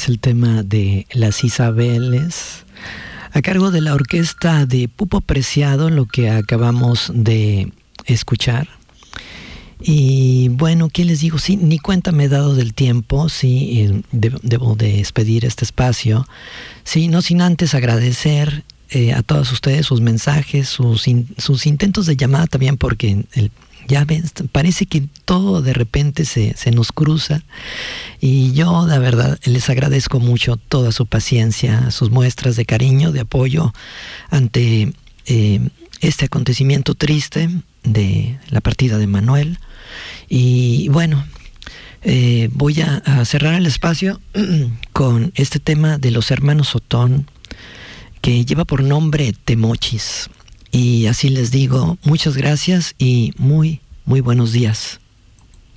es el tema de Las Isabeles, a cargo de la orquesta de Pupo Preciado, lo que acabamos de escuchar. Y bueno, ¿qué les digo? Sí, ni cuenta me he dado del tiempo, sí, debo de despedir este espacio. Sí, no sin antes agradecer a todos ustedes sus mensajes, sus intentos de llamada también, porque ya ven, parece que todo de repente se nos cruza, y yo la verdad les agradezco mucho toda su paciencia, sus muestras de cariño, de apoyo ante este acontecimiento triste de la partida de Manuel. Y bueno, voy a cerrar el espacio con este tema de los hermanos Otón, que lleva por nombre Temochis. Y así les digo, muchas gracias y muy buenos días.